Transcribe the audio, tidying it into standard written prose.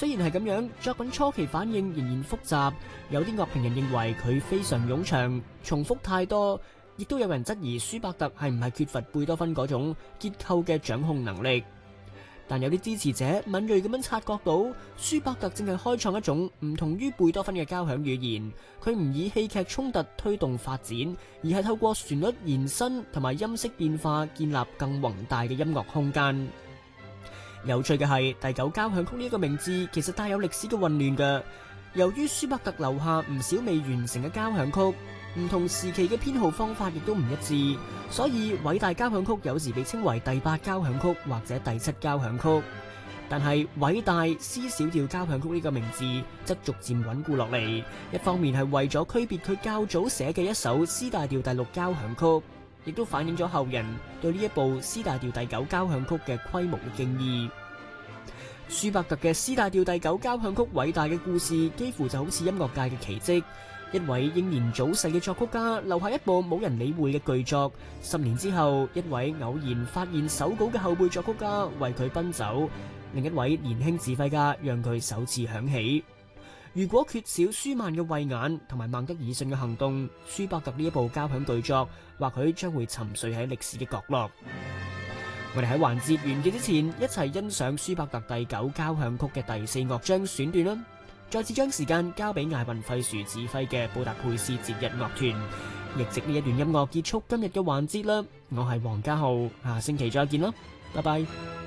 雖然係咁樣，作品初期反應仍然複雜，有啲樂評人認為佢非常冗長，重複太多，亦都有人質疑舒伯特係唔係缺乏貝多芬嗰種結構嘅掌控能力。但有啲支持者敏銳咁樣察覺到，舒伯特正係開創一種唔同於貝多芬嘅交響語言。佢唔以戲劇衝突推動發展，而係透過旋律延伸同埋音色變化，建立更宏大嘅音樂空間。有趣嘅係，第九交響曲呢一個名字其實帶有歷史嘅混亂嘅。由於舒伯特留下唔少未完成嘅交響曲，唔同時期嘅編號方法亦都唔一致，所以偉大交響曲有時被稱為第八交響曲或者第七交響曲。但係偉大 C 小調交響曲呢個名字則逐漸穩固落嚟，一方面係為咗區別佢較早寫嘅一首 C 大調第六交響曲，亦都反映咗後人對呢一部 C 大調第九交響曲嘅規模嘅敬意。舒伯特嘅 C 大調第九交響曲偉大嘅故事，幾乎就好似音樂界嘅奇蹟。一位英年早逝嘅作曲家留下一部冇人理會嘅巨作，10年之後，一位偶然發現手稿嘅後輩作曲家為佢奔走，另一位年輕指揮家讓佢首次響起。如果缺少舒曼嘅慧眼同埋孟德爾遜嘅行動，舒伯特呢一部交響巨作或許將會沉睡喺歷史嘅角落。我哋喺環節完結之前，一齊欣賞舒伯特第九交響曲嘅第4樂章選段啦。再次將時間交俾艾雲費殊指揮嘅布達佩斯節日樂團，亦藉呢一段音樂結束今日嘅環節啦。我係黃家浩，下星期再見啦，拜拜。